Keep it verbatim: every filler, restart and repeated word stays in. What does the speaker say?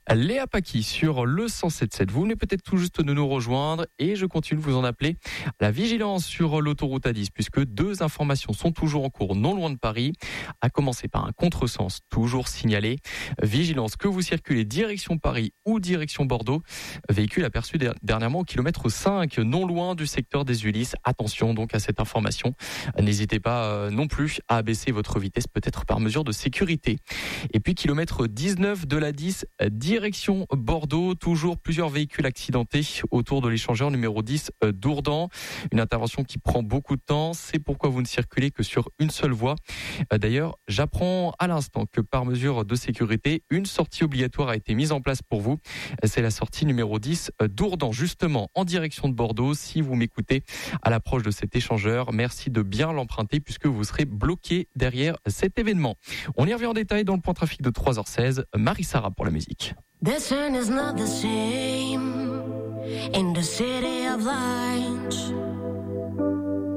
Léa Paki sur le cent sept sept. Vous venez peut-être tout juste de nous rejoindre et je continue de vous en appeler à la vigilance sur l'autoroute A dix puisque deux informations sont toujours en cours non loin de Paris, à commencer par un contresens toujours signalé. Vigilance que vous circulez direction Paris ou direction Bordeaux. Véhicule aperçu dernièrement au kilomètre cinq non loin du secteur des Ulysses. Attention donc à cette information. N'hésitez pas non plus à abaisser votre vitesse peut-être par mesure de sécurité. Et puis kilomètre dix-neuf de l'A dix direction Bordeaux, toujours plusieurs véhicules accidentés autour de l'échangeur numéro dix d'Ourdan. Une intervention qui prend beaucoup de temps, c'est pourquoi vous ne circulez que sur une seule voie. D'ailleurs, j'apprends à l'instant que par mesure de sécurité, une sortie obligatoire a été mise en place pour vous. C'est la sortie numéro dix d'Ourdan, justement en direction de Bordeaux. Si vous m'écoutez à l'approche de cet échangeur, merci de bien l'emprunter puisque vous serez bloqué derrière cet événement. On y revient en détail dans le point trafic de trois heures seize. Marie-Sara pour la musique. This turn is not the same in the city of lights.